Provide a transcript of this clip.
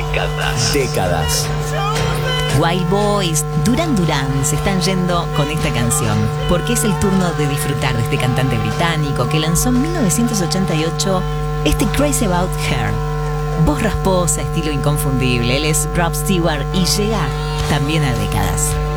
Décadas. Décadas. Wild Boys, Duran Duran se están yendo con esta canción, porque es el turno de disfrutar de este cantante británico que lanzó en 1988 este Crazy About Her. Voz rasposa, estilo inconfundible. Él es Rod Stewart y llega también a Décadas.